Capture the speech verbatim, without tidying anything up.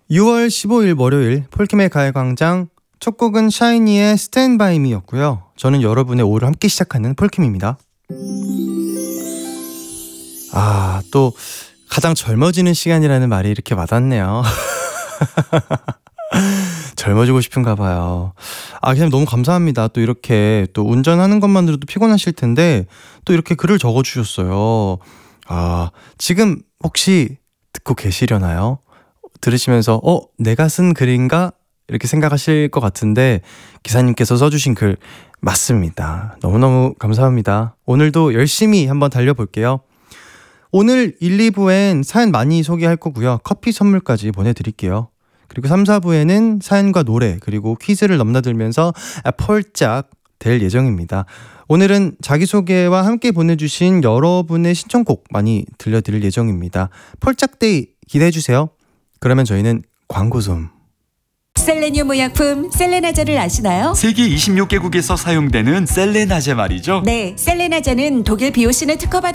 유월 십오일 월요일 폴킴의 가요광장 첫 곡은 샤이니의 Stand By Me였고요. 저는 여러분의 오후를 함께 시작하는 폴킴입니다. 아, 또 가장 젊어지는 시간이라는 말이 이렇게 와닿네요. 젊어지고 싶은가 봐요. 아, 그냥 너무 감사합니다. 또 이렇게 또 운전하는 것만으로도 피곤하실 텐데 또 이렇게 글을 적어주셨어요. 아, 지금 혹시 듣고 계시려나요? 들으시면서 어? 내가 쓴 글인가? 이렇게 생각하실 것 같은데 기사님께서 써주신 글 맞습니다. 너무너무 감사합니다. 오늘도 열심히 한번 달려볼게요. 오늘 일, 이 부엔 사연 많이 소개할 거고요. 커피 선물까지 보내드릴게요. 그리고 삼, 사 부에는 사연과 노래 그리고 퀴즈를 넘나들면서 폴짝 될 예정입니다. 오늘은 자기소개와 함께 보내주신 여러분의 신청곡 많이 들려드릴 예정입니다. 폴짝데이 기대해주세요. 그러면 저희는 광고 좀. 셀레니움 의약품 셀레나제를 아시나요? 세계 이십육 개국에서 사용되는 셀레나제 말이죠. 네, 셀레나제는 독일 비오신을 특허받은